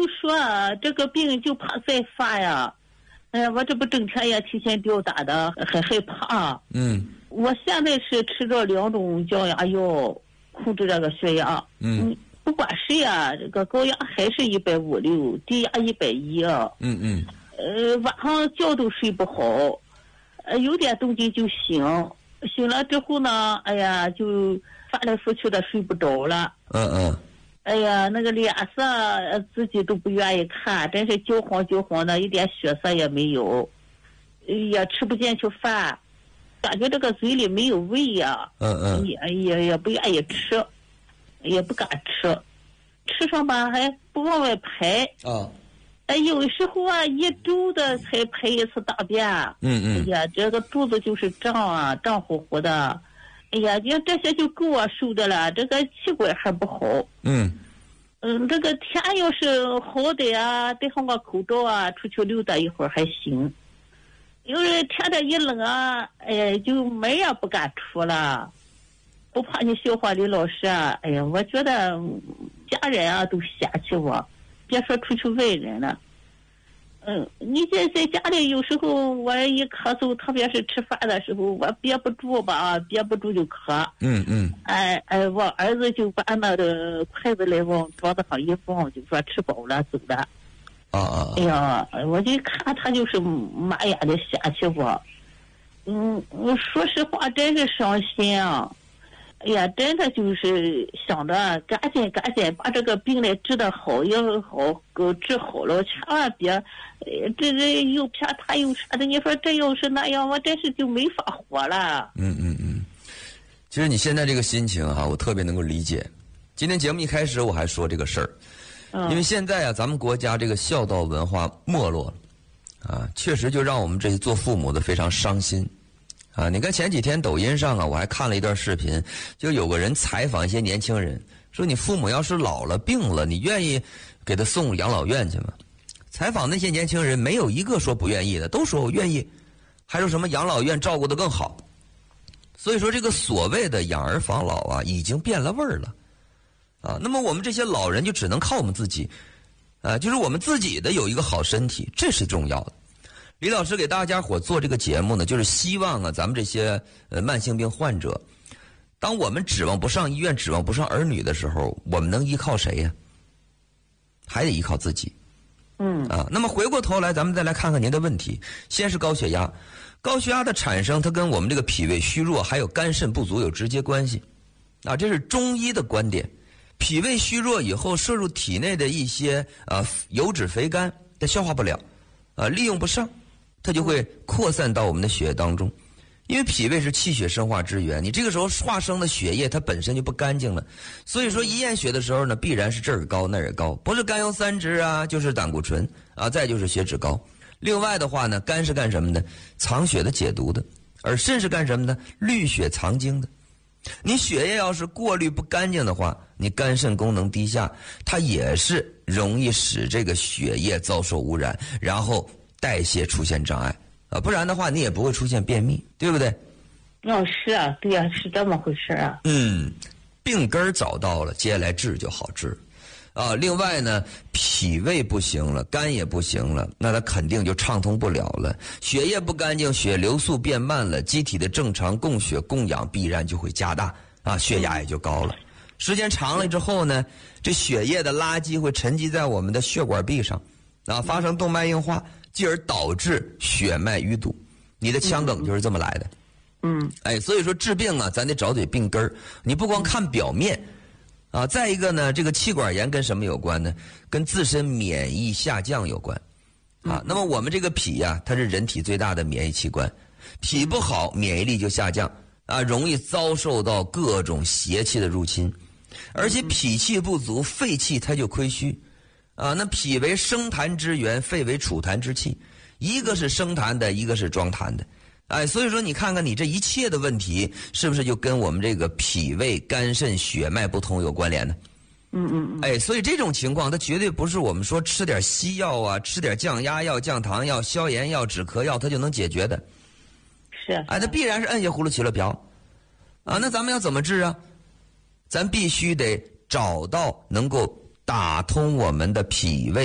说这个病就怕再发呀。哎呀，我这不整天也提心吊胆的，很害怕。我现在是吃着2种降压药，控制这个血压。不管谁呀，这个高压还是156，低压110啊。晚上觉都睡不好，有点动静就醒，醒了之后呢，哎呀，就翻来覆去的睡不着了。哎呀，那个脸色自己都不愿意看，真是焦黄焦黄的，一点血色也没有，也吃不进去饭，感觉这个嘴里没有味呀。也不愿意吃，也不敢吃，吃上吧还不往外排。有时候啊，1周的才排一次大便。哎呀，这个肚子就是胀乎乎的。哎呀，你看这些就够我受的了，这个气管还不好。这个天要是好的呀，戴上个口罩啊，出去溜达一会儿还行。有人天的一冷啊，就门也不敢出了，不怕你笑话李老师啊。哎呀，我觉得家人啊都嫌弃我，别说出去外人了。你在家里有时候我一咳嗽，特别是吃饭的时候，我憋不住吧，憋不住就咳。我儿子就把那个筷子来往桌子上一放，就说吃饱了走了。哎呀，我就看他就是满眼的嫌弃我。我说实话真是伤心啊。哎呀，真的就是想着赶紧把这个病来治得好也好，治好了，千万别，这又骗他又啥的。你说这要是那样，我真是就没法活了。 其实你现在这个心情哈，我特别能够理解。今天节目一开始我还说这个事儿，因为现在啊，咱们国家这个孝道文化没落了，确实就让我们这些做父母的非常伤心。你看前几天抖音上啊，我还看了一段视频，就有个人采访一些年轻人，说你父母要是老了病了，你愿意给他送养老院去吗？采访那些年轻人没有一个说不愿意的，都说我愿意，还说什么养老院照顾得更好。所以说这个所谓的养儿防老啊，已经变了味儿了。那么我们这些老人就只能靠我们自己，就是我们自己的有一个好身体，这是重要的。李老师给大家伙做这个节目呢，就是希望啊，咱们这些慢性病患者，当我们指望不上医院、指望不上儿女的时候，我们能依靠谁呀？还得依靠自己。那么回过头来，咱们再来看看您的问题。先是高血压，高血压的产生，它跟我们这个脾胃虚弱还有肝肾不足有直接关系。这是中医的观点。脾胃虚弱以后，摄入体内的一些油脂肥甘，它消化不了，利用不上。它就会扩散到我们的血液当中，因为脾胃是气血生化之源，你这个时候化生的血液它本身就不干净了，所以说一验血的时候呢，必然是这儿高那儿高，不是甘油三酯啊，就是胆固醇再就是血脂高。另外的话呢，肝是干什么的？藏血的、解毒的，而肾是干什么的？滤血藏精的。你血液要是过滤不干净的话，你肝肾功能低下，它也是容易使这个血液遭受污染，然后代谢出现障碍不然的话你也不会出现便秘，对不对？ 是啊，对啊，是这么回事啊。 病根儿找到了，接下来治就好治另外呢，脾胃不行了，肝也不行了，那它肯定就畅通不了了，血液不干净，血流速变慢了，机体的正常供血供氧必然就会加大血压也就高了。时间长了之后呢，这血液的垃圾会沉积在我们的血管壁上发生动脉硬化，进而导致血脉淤堵，你的腔梗就是这么来的。所以说治病咱得找对病根儿，你不光看表面再一个呢，这个气管炎跟什么有关呢？跟自身免疫下降有关那么我们这个脾它是人体最大的免疫器官，脾不好，免疫力就下降容易遭受到各种邪气的入侵，而且脾气不足，肺气它就亏虚那脾为生痰之源，肺为储痰之器，一个是生痰的，一个是装痰的所以说你看看你这一切的问题是不是就跟我们这个脾胃肝肾血脉不通有关联呢？所以这种情况它绝对不是我们说吃点西药吃点降压药、降糖药、消炎药、止咳药它就能解决的。 是它必然是摁下葫芦起了瓢那咱们要怎么治咱必须得找到能够打通我们的脾胃